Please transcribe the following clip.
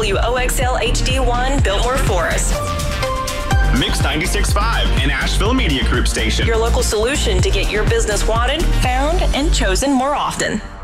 WOXL HD1, Biltmore Forest. Mix 96.5, an Asheville Media Group station. Your local solution to get your business wanted, found, and chosen more often.